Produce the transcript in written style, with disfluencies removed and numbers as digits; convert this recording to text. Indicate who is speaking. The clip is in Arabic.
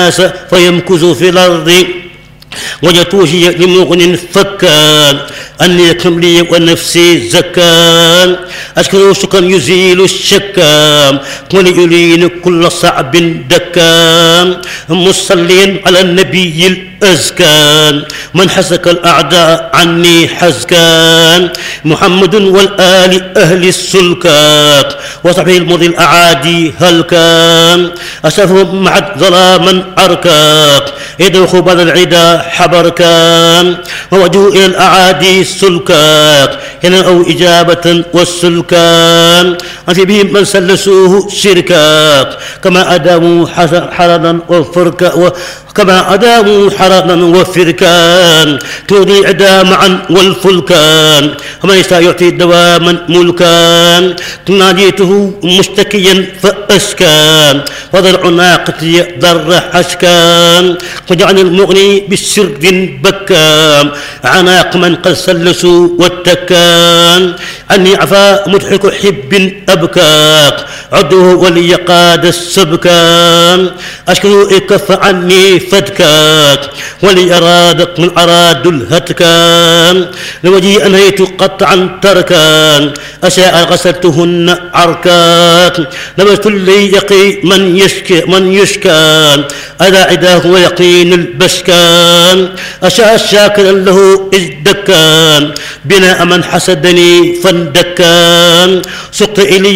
Speaker 1: فيمكث في الأرض وجتوشي لمغن فكان أني كملي ونفسي زكان أشكر شكرا يزيل الشكام وليلين كل صعب دكان مصليا على النبي الأزكان من حسك الأعداء عني حزكان محمد والآل أهل السلكات وصحبه المضي الأعادي هل كان أسفهم معد ظلاما أركاك يدوخ بعد العدا حبر كان ووجهوا إلى الأعادي سلكاك هنا أو إجابة والسلكان أنت بهم من سلسوه شركاك كما أداموا حردا وفركا كما أداموا حردا وفركان تودي عدا معا والفلكان ومن يشاء يعطي دواما ملكان ناديته مشتكيا فأسكان وضرع ناقتي ضر حشكان وجعل المغني بالسرد بكام عناق من قد سلسوا واتكان عني عفا مضحك حب أبكاك عدوه ولي قاد السبكان أشكو إكف عني فدكاك ولي أرادك من أراد الهتكان لوجهي أنهيت قطعا تركان أشاء غسلتهن عركاك لبست لي يقي من يشكان أذا عداه ويقين البشكان أشاء شاكرا له إذ دكان بناء من حسدني فاندكان سقت إلي